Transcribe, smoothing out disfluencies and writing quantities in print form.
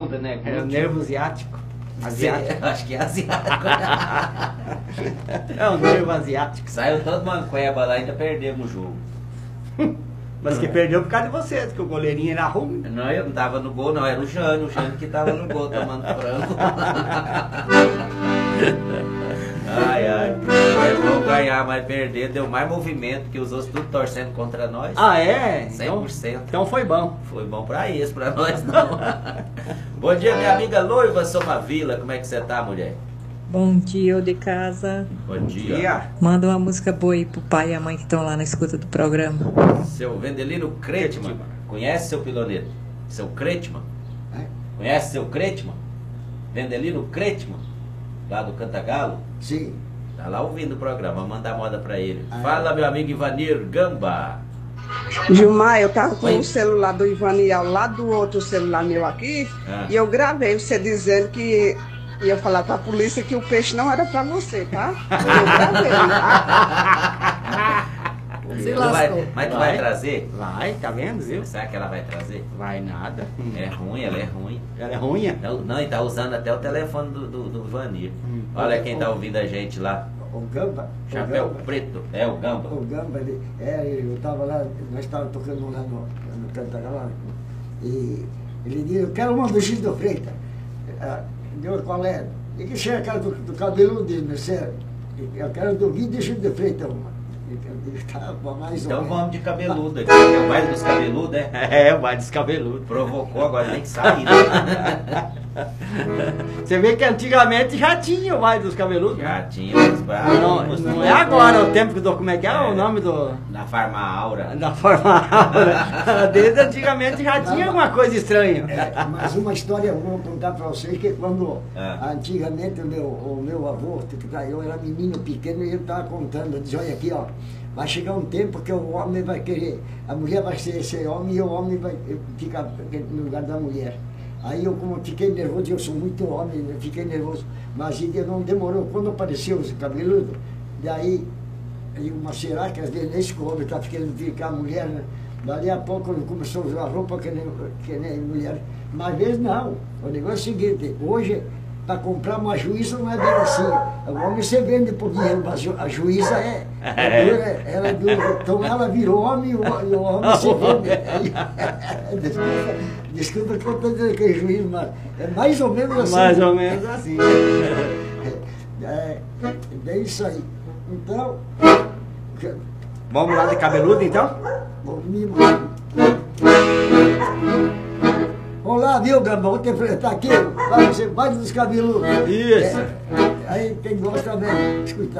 ajuda, né? É o nervo asiático. Asiático. Acho que é asiático. É o nervo asiático. Saiu todo manqueba lá e ainda perdemos o jogo. Mas que perdeu por causa de vocês, que o goleirinho era ruim. Não, eu não tava no gol, não, era o Jânio que tava no gol tomando frango. Ai, ai. É bom ganhar, mas perder deu mais movimento que os outros tudo torcendo contra nós. Ah, é? 100%. Então foi bom. Foi bom pra isso, pra nós não. Bom dia, minha amiga Loiva Somavila. Como é que você tá, mulher? Bom dia, eu de casa. Bom dia. Manda uma música boa aí pro pai e a mãe que estão lá na escuta do programa. Seu Vendelino Kretman. Conhece seu piloneiro? Seu Kretman? Conhece seu Kretman? Vendelino Kretman? Lá do Cantagalo? Sim. Tá lá ouvindo o programa, vou mandar moda pra ele. Fala, meu amigo Ivanir Gamba. Gilmar, eu tava com o celular do Ivanir ao lado do outro celular meu aqui, e eu gravei você dizendo que ia falar pra polícia que o peixe não era pra você, tá? Eu gravei. Mas tu vai trazer? Vai, tá vendo, viu? Será que ela vai trazer? Vai nada. É ruim, ela é ruim. Ela é ruim? Não, e tá usando até o telefone do Ivanir. Olha quem tá ouvindo a gente lá. O Gamba. Chapéu preto. É o Gamba. O Gamba, eu tava lá, nós estávamos tocando lá no Cantagalo, e ele disse, eu quero uma do X do Freitas. Deu qual é? E que chega aquela do cabelo dele, né, sério? Eu quero do vídeo X do Freitas, uma. Então vamos de cabeludo aqui. É o baile dos cabeludos, é? É, o baile dos cabeludos. Provocou, agora tem que sair, né? Você vê que antigamente já tinha o baile dos cabeludos. Já tinha os bravos. Não é agora o tempo que como é que é o nome do... Na Farma Aura. Da Farma Aura. Desde antigamente já tinha alguma coisa estranha. Mas uma história eu vou contar para vocês, que quando antigamente o meu avô, eu era menino pequeno e ele estava contando, dizia, olha aqui, ó, vai chegar um tempo que o homem vai querer, a mulher vai ser homem e o homem vai ficar no lugar da mulher. Aí eu, como fiquei nervoso, eu sou muito homem, eu fiquei nervoso, mas ainda não demorou. Quando apareceu os cabeludos, daí, uma será que às vezes nesse que o homem está querendo ficar mulher, né? Dali a pouco começou a usar roupa que nem mulher. Mas às vezes não. O negócio é o seguinte, hoje, para comprar uma juíza não é bem assim. O homem você vende por dinheiro, mas a juíza ela é dura. Então ela virou homem e o homem se vende. Desculpa que eu estou dizendo que é juiz, mas é mais ou menos assim. Mais ou menos assim. É isso aí. Então... Vamos lá de cabeludo, então? Vamos lá, viu, Gamba? Vou te enfrentar aqui. Vai dos cabeludos. Isso. Aí quem gosta mesmo, escutar.